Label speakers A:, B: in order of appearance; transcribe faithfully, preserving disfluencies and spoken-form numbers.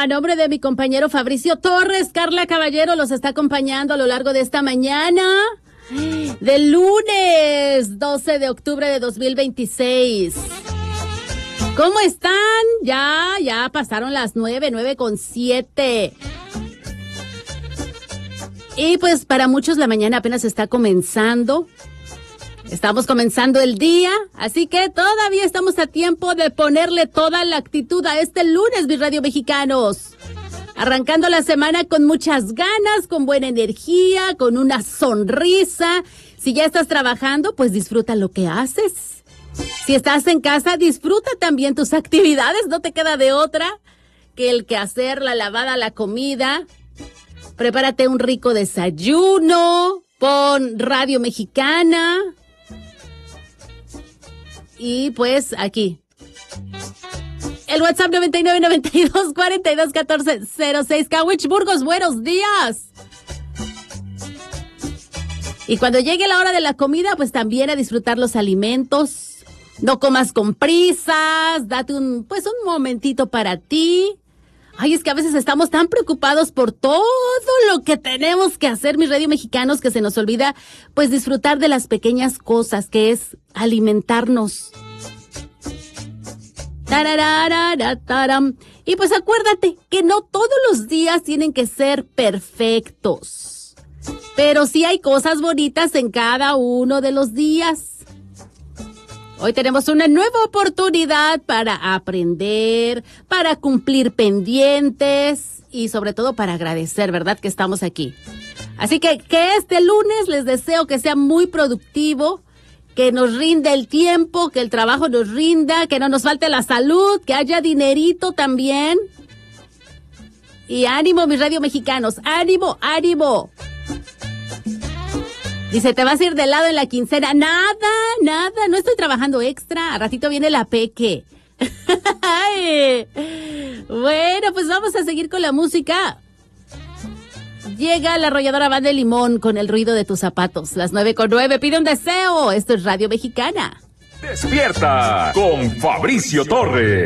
A: A nombre de mi compañero Fabricio Torres, Carla Caballero los está acompañando a lo largo de esta mañana del lunes doce de octubre de dos mil veintiséis. ¿Cómo están? Ya, ya pasaron las nueve, nueve con siete. Y pues para muchos la mañana apenas está comenzando. Estamos comenzando el día, así que todavía estamos a tiempo de ponerle toda la actitud a este lunes, mis radio mexicanos. Arrancando la semana con muchas ganas, con buena energía, con una sonrisa. Si ya estás trabajando, pues disfruta lo que haces. Si estás en casa, disfruta también tus actividades, no te queda de otra que el quehacer, la lavada, la comida. Prepárate un rico desayuno, pon Radio Mexicana. Y pues aquí, el WhatsApp noventa y nueve, noventa y dos, cuarenta y dos, catorce, cero seis. Cawich Burgos, buenos días. Y cuando llegue la hora de la comida, pues también a disfrutar los alimentos. No comas con prisas, date un, pues un momentito para ti. Ay, es que a veces estamos tan preocupados por todo lo que tenemos que hacer, mis radio mexicanos, que se nos olvida, pues, disfrutar de las pequeñas cosas, que es alimentarnos. Tararararataram. Y pues acuérdate que no todos los días tienen que ser perfectos, pero sí hay cosas bonitas en cada uno de los días. Hoy tenemos una nueva oportunidad para aprender, para cumplir pendientes y sobre todo para agradecer, ¿verdad? Que estamos aquí. Así que que este lunes les deseo que sea muy productivo, que nos rinda el tiempo, que el trabajo nos rinda, que no nos falte la salud, que haya dinerito también. Y ánimo, mis radio mexicanos, ánimo, ánimo. Dice, ¿te vas a ir de lado en la quincena? Nada, nada, no estoy trabajando extra. A ratito viene la peque. Ay. Bueno, pues vamos a seguir con la música. Llega la arrolladora Banda de Limón con el ruido de tus zapatos. Las nueve con nueve, pide un deseo. Esto es Radio Mexicana.
B: Despierta con Fabricio Torres.